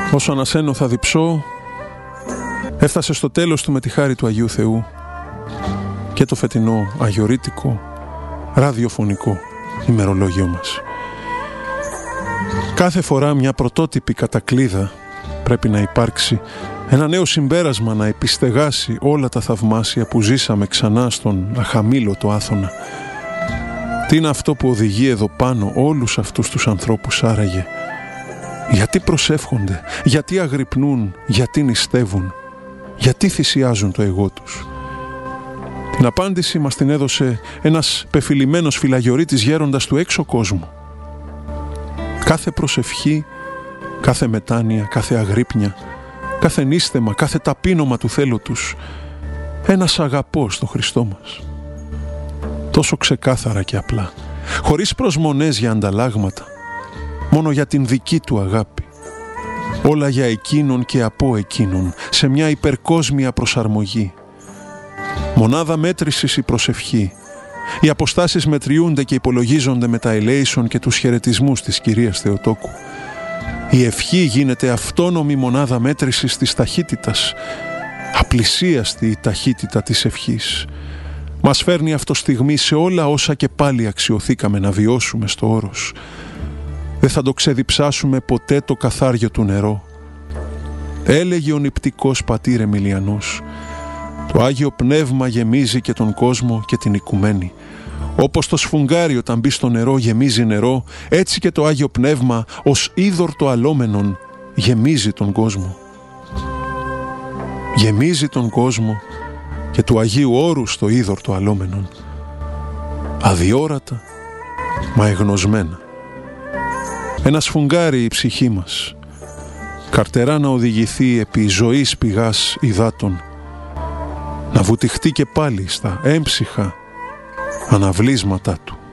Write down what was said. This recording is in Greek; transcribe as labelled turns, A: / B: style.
A: Όσο ανασένω θα διψώ, έφτασε στο τέλος του με τη χάρη του Αγίου Θεού και το φετινό αγιορείτικο ραδιοφωνικό ημερολόγιο μας. Κάθε φορά μια πρωτότυπη κατακλείδα πρέπει να υπάρξει, ένα νέο συμπέρασμα να επιστεγάσει όλα τα θαυμάσια που ζήσαμε ξανά στον αχαμήλωτο Άθωνα. Τι είναι αυτό που οδηγεί εδώ πάνω όλους αυτούς τους ανθρώπους άραγε? Γιατί προσεύχονται, γιατί αγρυπνούν, γιατί νηστεύουν, γιατί θυσιάζουν το εγώ τους? Την απάντηση μας την έδωσε ένας πεφυλημένος φιλαγιορείτης γέροντας του έξω κόσμου. Κάθε προσευχή, κάθε μετάνοια, κάθε αγρύπνια, κάθε νήστεμα, κάθε ταπείνωμα του θέλου τους, ένας αγαπώ στο Χριστό μας. Τόσο ξεκάθαρα και απλά, χωρίς προσμονές για ανταλλάγματα, μόνο για την δική του αγάπη. Όλα για εκείνον και από εκείνον, σε μια υπερκόσμια προσαρμογή. Μονάδα μέτρησης η προσευχή. Οι αποστάσεις μετριούνται και υπολογίζονται με τα ελέησον και τους χαιρετισμούς της Κυρίας Θεοτόκου. Η ευχή γίνεται αυτόνομη μονάδα μέτρησης της ταχύτητας. Απλησίαστη η ταχύτητα της ευχής. Μας φέρνει αυτοστιγμή σε όλα όσα και πάλι αξιωθήκαμε να βιώσουμε στο όρος. Δεν θα το ξεδιψάσουμε ποτέ το καθάριο του νερό. Έλεγε ο νηπτικός πατήρ Εμιλιανός, το Άγιο Πνεύμα γεμίζει και τον κόσμο και την οικουμένη. Όπως το σφουγγάρι όταν μπει στο νερό γεμίζει νερό, έτσι και το Άγιο Πνεύμα ως είδωρ το αλόμενον γεμίζει τον κόσμο. Γεμίζει τον κόσμο και του Αγίου Όρους το είδωρ το αλόμενον. Αδιόρατα, μα εγνωσμένα. Ένα σφουγγάρι η ψυχή μας, καρτερά να οδηγηθεί επί ζωής πηγάς υδάτων, να βουτυχτεί και πάλι στα έμψυχα αναβλίσματά του.